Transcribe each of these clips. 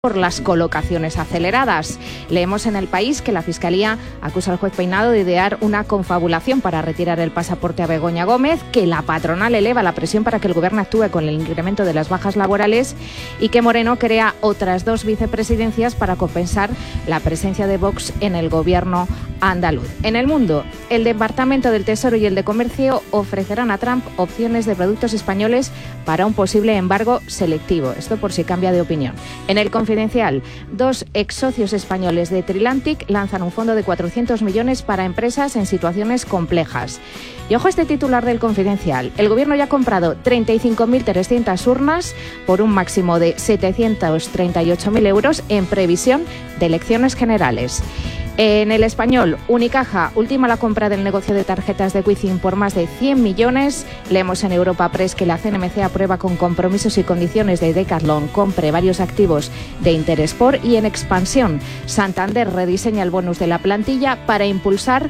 por las colocaciones aceleradas. Leemos en El País que la Fiscalía acusa al juez Peinado de idear una confabulación para retirar el pasaporte a Begoña Gómez, que la patronal eleva la presión para que el Gobierno actúe con el incremento de las bajas laborales y que Moreno crea otras 2 vicepresidencias para compensar la presencia de Vox en el Gobierno andaluz. En El Mundo, el Departamento del Tesoro y el de Comercio ofrecerán a Trump opciones de productos españoles para un posible embargo selectivo. Esto por si cambia de opinión. En El Confidencial, 2 ex socios españoles de Trilantic lanzan un fondo de 400 millones para empresas en situaciones complejas. Y ojo a este titular del Confidencial. El Gobierno ya ha comprado 35.300 urnas por un máximo de 738.000 euros en previsión de elecciones generales. En El Español, Unicaja ultima la compra del negocio de tarjetas de Wizz por más de 100 millones. Leemos en Europa Press que la CNMC aprueba con compromisos y condiciones de Decathlon compre varios activos de Interesport. Y en Expansión, Santander rediseña el bonus de la plantilla para impulsar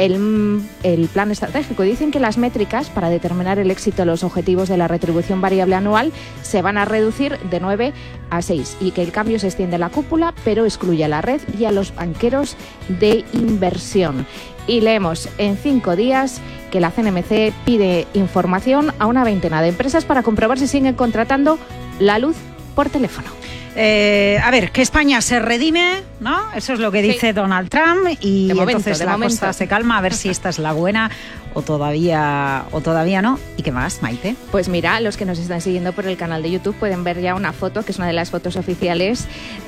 el plan estratégico. Dicen que las métricas para determinar el éxito de los objetivos de la retribución variable anual se van a reducir de 9 a 6 y que el cambio se extiende a la cúpula, pero excluye a la red y a los banqueros de inversión. Y leemos en 5 días que la CNMC pide información a una veintena de empresas para comprobar si siguen contratando la luz por teléfono. A ver, que España se redime, ¿no? Eso es lo que dice Donald Trump y entonces la cosa se calma, a ver si esta es la buena o todavía no. ¿Y qué más, Maite? Pues mira, los que nos están siguiendo por el canal de YouTube pueden ver ya una foto, que es una de las fotos oficiales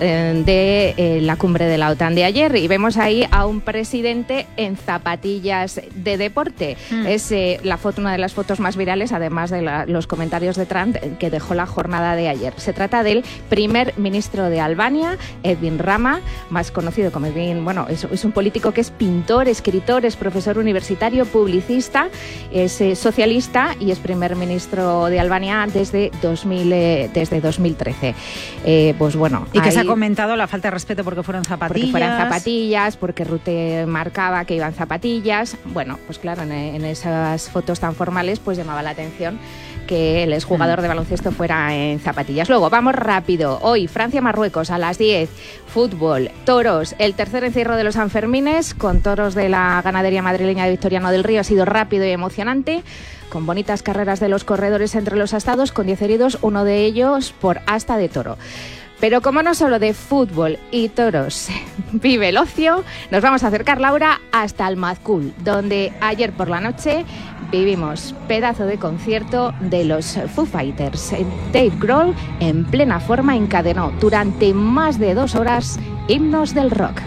de la cumbre de la OTAN de ayer, y vemos ahí a un presidente en zapatillas de deporte. Es la foto, una de las fotos más virales, además de los comentarios de Trump que dejó la jornada de ayer. Se trata del primer ministro de Albania, Edin Rama, más conocido como Edin. Bueno, es un político que es pintor, escritor, es profesor universitario, publicista, es socialista y es primer ministro de Albania desde 2013. Pues bueno, y que se ha comentado la falta de respeto porque fueron zapatillas. Porque fueran zapatillas, porque Rute marcaba que iban zapatillas. Bueno, pues claro, en esas fotos tan formales pues llamaba la atención que el exjugador de baloncesto fuera en zapatillas. Luego, vamos rápido. Hoy, Francia-Marruecos a las 10. Fútbol, toros. El tercer encierro de los Sanfermines con toros de la ganadería madrileña de Victoriano del Río ha sido rápido y emocionante, con bonitas carreras de los corredores entre los astados, con 10 heridos, uno de ellos por asta de toro. Pero como no solo de fútbol y toros vive el ocio, nos vamos a acercar, Laura, hasta Almazcul, donde ayer por la noche vivimos pedazo de concierto de los Foo Fighters. Dave Grohl, en plena forma, encadenó durante más de 2 horas himnos del rock.